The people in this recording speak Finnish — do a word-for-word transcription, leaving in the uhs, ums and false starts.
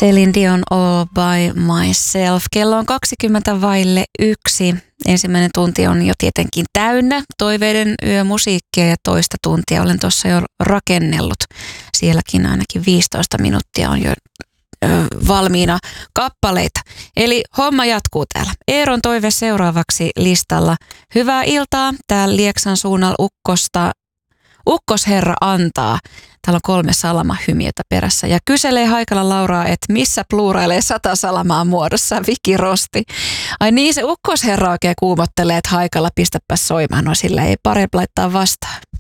Celine Dion All by Myself. Kello on kaksikymmentä vaille yksi. Ensimmäinen tunti on jo tietenkin täynnä toiveiden yömusiikkia ja toista tuntia olen tuossa jo rakennellut. Sielläkin ainakin viisitoista minuuttia on jo ö, valmiina kappaleita. Eli homma jatkuu täällä. Eeron toive seuraavaksi listalla. Hyvää iltaa. Täällä Lieksan suunnalla Ukkosta. Ukkosherra antaa. Täällä on kolme salamahymiötä perässä. Ja kyselee Haikala Lauraa, että missä pluurailee sata salamaa muodossa Viki Rosti. Ai niin, se ukkosherra oikein kuumottelee, että Haikala pistäpä soimaan. No sillä ei parempi laittaa vastaan.